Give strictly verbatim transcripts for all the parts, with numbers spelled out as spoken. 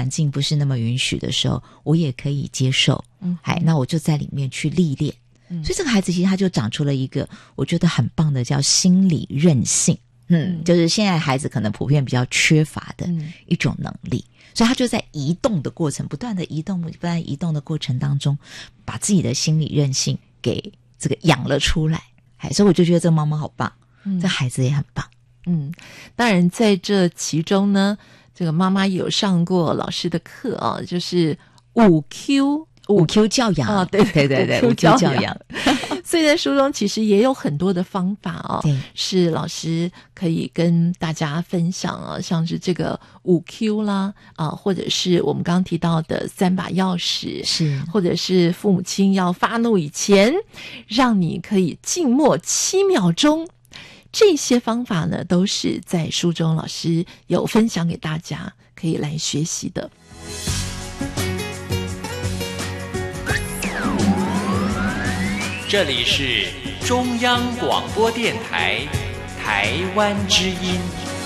环境不是那么允许的时候，我也可以接受。嗯，哎，那我就在里面去历练。嗯，所以这个孩子其实他就长出了一个我觉得很棒的叫心理韧性。嗯，就是现在孩子可能普遍比较缺乏的一种能力，嗯，所以他就在移动的过程，不断的移动，不断移动的过程当中，把自己的心理韧性给这个养了出来。哎，所以我就觉得这个妈妈好棒，嗯，这孩子也很棒。 嗯，当然在这其中呢，这个妈妈有上过老师的课啊，就是五 Q。 五 Q 教养啊，对对对对，五 Q 教养。 所以在书中其实也有很多的方法哦，是老师可以跟大家分享啊，像是这个五 Q 啦啊，或者是我们刚刚提到的三把钥匙， 是， 或者是父母亲要发怒以前，让你可以静默七秒钟。这些方法呢，都是在书中老师有分享给大家，可以来学习的。 这里是中央广播电台台湾之音。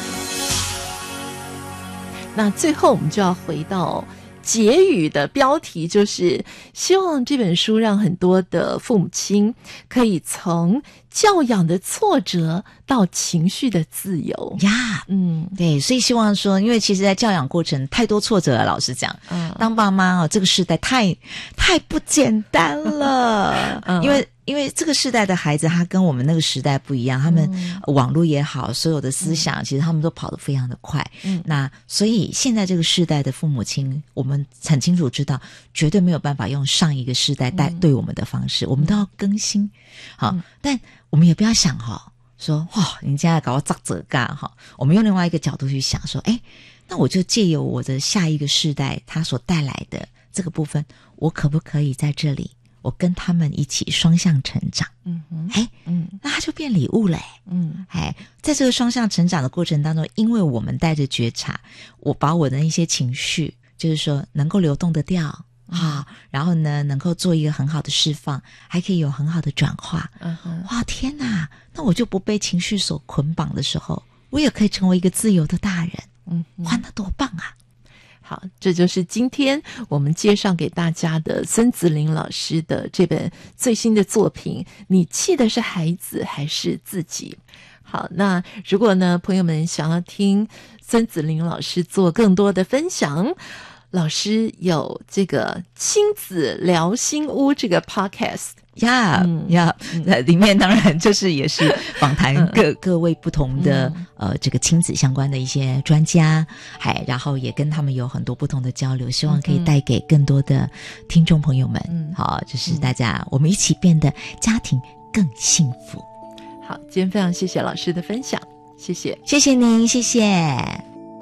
那最后我们就要回到结语的标题，就是希望这本书让很多的父母亲可以从教养的挫折到情绪的自由呀。嗯，对，所以希望说，因为其实在教养过程太多挫折了，老实讲，嗯，当爸妈哦，这个时代太太不简单了，嗯，因为因为这个世代的孩子他跟我们那个时代不一样，他们网络也好，所有的思想，嗯，其实他们都跑得非常的快。嗯，那所以现在这个世代的父母亲，我们很清楚知道，绝对没有办法用上一个世代带对我们的方式，嗯，我们都要更新。好，嗯，但我们也不要想哈，哦，说哇，你现在搞我咋折干哈？我们用另外一个角度去想，说，哎，那我就借由我的下一个世代他所带来的这个部分，我可不可以在这里？我跟他们一起双向成长，嗯哼，哎，嗯，那他就变礼物嘞，嗯，哎，在这个双向成长的过程当中，因为我们带着觉察，我把我的一些情绪，就是说能够流动得掉，嗯，啊，然后呢，能够做一个很好的释放，还可以有很好的转化，嗯哼，哇，天哪，那我就不被情绪所捆绑的时候，我也可以成为一个自由的大人，嗯，哇，那多棒啊！ 好，这就是今天我们介绍给大家的孙子林老师的这本最新的作品，你气的是孩子还是自己？好，那如果呢，朋友们想要听孙子林老师做更多的分享，老师有这个亲子聊心屋这个 podcast。 呀呀，里面当然就是也是访谈各、嗯、各位不同的、嗯、呃这个亲子相关的一些专家，还然后也跟他们有很多不同的交流，希望可以带给更多的听众朋友们，嗯，好，就是大家、嗯、我们一起变得家庭更幸福。 好，今天非常谢谢老师的分享，谢谢， 谢谢您，谢谢。